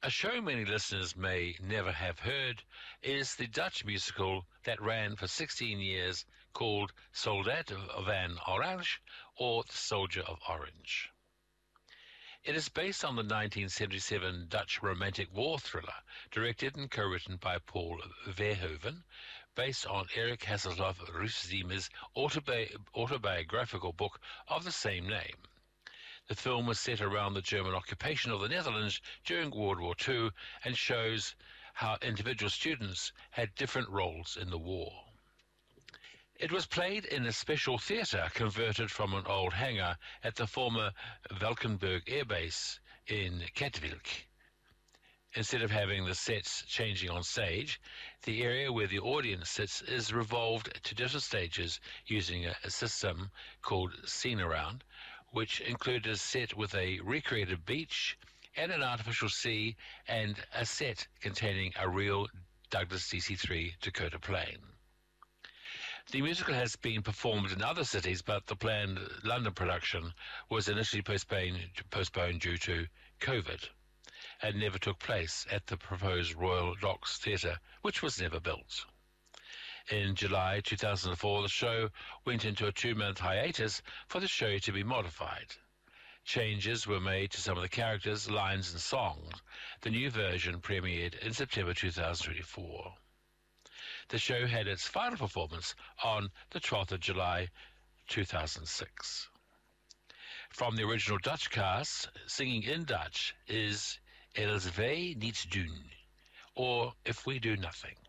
A show many listeners may never have heard is the Dutch musical that ran for 16 years called Soldat van Orange, or The Soldier of Orange. It is based on the 1977 Dutch romantic war thriller, directed and co-written by Paul Verhoeven, based on Eric Hasselhoff Ruysemer's autobiographical book of the same name. The film was set around the German occupation of the Netherlands during World War II and shows how individual students had different roles in the war. It was played in a special theatre converted from an old hangar at the former Valkenburg Air Base in Katwijk. Instead of having the sets changing on stage, the area where the audience sits is revolved to different stages using a system called Scene Around, which included a set with a recreated beach and an artificial sea and a set containing a real Douglas DC-3 Dakota plane. The musical has been performed in other cities, but the planned London production was initially postponed due to COVID and never took place at the proposed Royal Docks Theatre, which was never built. In July 2004, the show went into a 2-month hiatus for the show to be modified. Changes were made to some of the characters, lines and songs. The new version premiered in September 2024. The show had its final performance on the 12th of July 2006. From the original Dutch cast, singing in Dutch is Als wij niets doen, or If We Do Nothing.